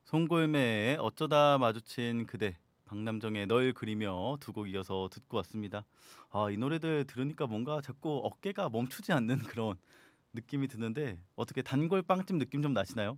송골매의 어쩌다 마주친 그대, 박남정의 널 그리며 두 곡 이어서 듣고 왔습니다. 이 노래들 들으니까 뭔가 자꾸 어깨가 멈추지 않는 그런 느낌이 드는데 어떻게 단골 빵집 느낌 좀 나시나요?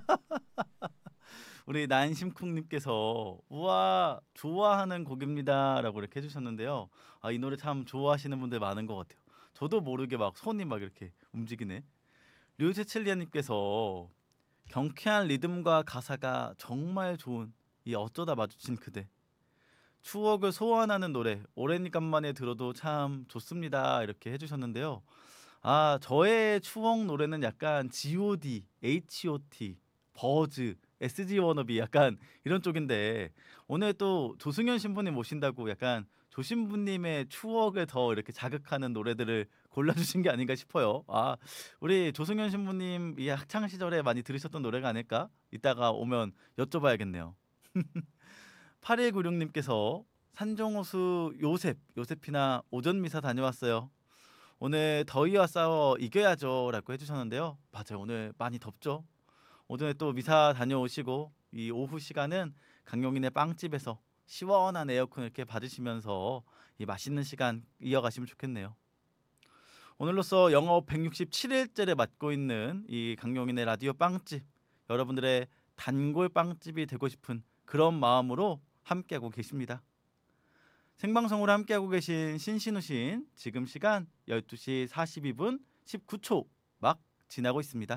우리 난심쿵님께서 우와 좋아하는 곡입니다라고 이렇게 해주셨는데요. 이 노래 참 좋아하시는 분들 많은 것 같아요. 저도 모르게 막 손이 막 이렇게 움직이네. 류세칠리아님께서 경쾌한 리듬과 가사가 정말 좋은 이 어쩌다 마주친 그대. 추억을 소환하는 노래. 오랜간만에 들어도 참 좋습니다. 이렇게 해주셨는데요. 저의 추억 노래는 약간 G.O.D, H.O.T, 버즈, SG 워너비 약간 이런 쪽인데 오늘 또 조승현 신부님 모신다고 약간 조신부님의 추억을 더 이렇게 자극하는 노래들을 골라주신 게 아닌가 싶어요. 우리 조승현 신부님 이 학창 시절에 많이 들으셨던 노래가 아닐까? 이따가 오면 여쭤봐야겠네요. 8196님께서 산정호수 요셉이나 오전미사 다녀왔어요. 오늘 더위와 싸워 이겨야죠 라고 해주셨는데요. 맞아요. 오늘 많이 덥죠. 오전에 또 미사 다녀오시고 이 오후 시간은 강용인의 빵집에서 시원한 에어컨 이렇게 받으시면서 이 맛있는 시간 이어가시면 좋겠네요. 오늘로써 영업 167일째를 맡고 있는 이 강용인의 라디오 빵집, 여러분들의 단골 빵집이 되고 싶은 그런 마음으로 함께하고 계십니다. 생방송으로 함께하고 계신 신신우신 지금 시간 12시 42분 19초 막 지나고 있습니다.